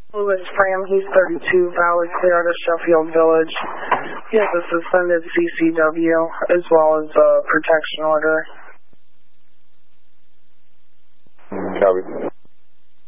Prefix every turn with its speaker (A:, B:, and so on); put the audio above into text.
A: Lewis Fram, he's 32, valid, clear out of Sheffield Village. He has a suspended CCW as well as a protection order.
B: Copy.